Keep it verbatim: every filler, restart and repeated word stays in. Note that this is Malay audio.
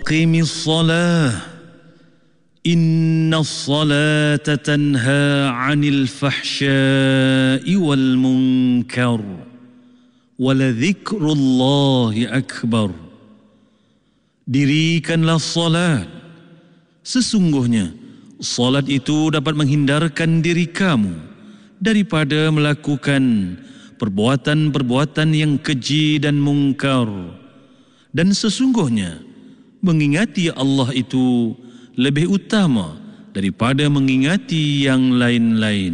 aqimis salah inna as-salata tanha 'anil fahsya'i wal munkar wa la dzikrullahi akbar. Dirikanlah salat, sesungguhnya salat itu dapat menghindarkan diri kamu daripada melakukan perbuatan-perbuatan yang keji dan mungkar, dan sesungguhnya mengingati Allah itu lebih utama daripada mengingati yang lain-lain.